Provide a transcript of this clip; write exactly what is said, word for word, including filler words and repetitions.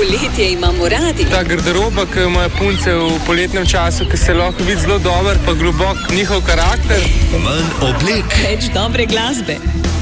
Poletje imamo radi. Ta garderoba, ki ima punce v poletnem času, ki se lahko vidi zelo dober, pa globok njihov karakter. Manj oblek. Več dobre glasbe.